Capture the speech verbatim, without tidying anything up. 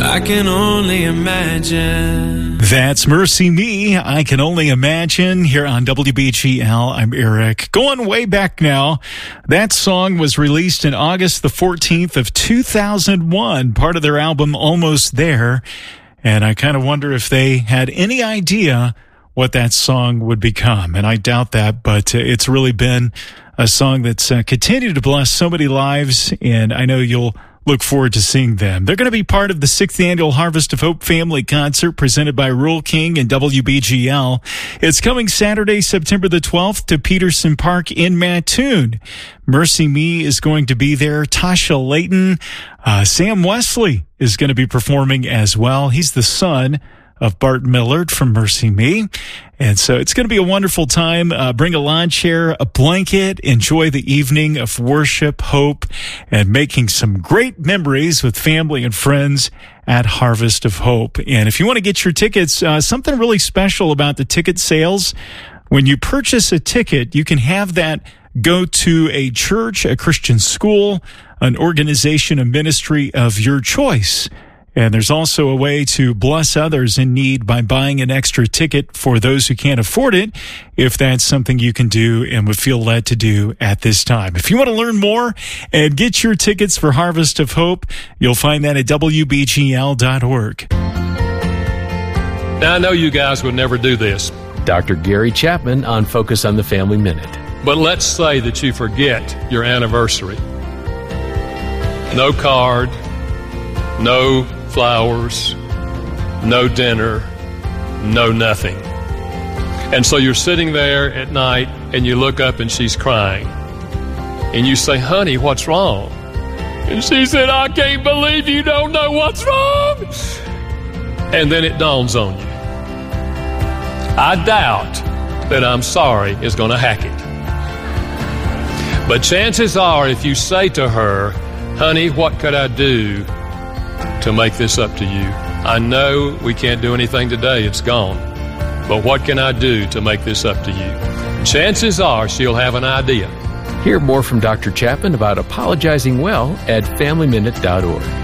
I can only imagine. That's Mercy Me, I Can Only Imagine, here on W B G L. I'm Eric. Going way back now, that song was released in August the fourteenth of two thousand one, part of their album Almost There. And I kind of wonder if they had any idea what that song would become. And I doubt that, but uh, it's really been a song that's uh, continued to bless so many lives. And I know you'll look forward to seeing them. They're going to be part of the sixth annual Harvest of Hope Family Concert presented by Rural King and W B G L. It's coming Saturday, September the twelfth to Peterson Park in Mattoon. Mercy Me is going to be there. Tasha Layton, uh, Sam Wesley is going to be performing as well. He's the son of Bart Millard from Mercy Me. And so it's going to be a wonderful time. Uh, bring a lawn chair, a blanket, enjoy the evening of worship, hope, and making some great memories with family and friends at Harvest of Hope. And if you want to get your tickets, uh, something really special about the ticket sales, when you purchase a ticket, you can have that go to a church, a Christian school, an organization, a ministry of your choice. And there's also a way to bless others in need by buying an extra ticket for those who can't afford it, if that's something you can do and would feel led to do at this time. If you want to learn more and get your tickets for Harvest of Hope, you'll find that at W B G L dot org. Now, I know you guys would never do this. Doctor Gary Chapman on Focus on the Family Minute. But let's say that you forget your anniversary. No card, no flowers, no dinner, no nothing. And so you're sitting there at night and you look up and she's crying. And you say, honey, what's wrong? And she said, I can't believe you don't know what's wrong. And then it dawns on you. I doubt that I'm sorry is going to hack it. But chances are, if you say to her, honey, what could I do to make this up to you? I know we can't do anything today, it's gone. But what can I do to make this up to you? Chances are she'll have an idea. Hear more from Doctor Chapman about apologizing well at family minute dot org.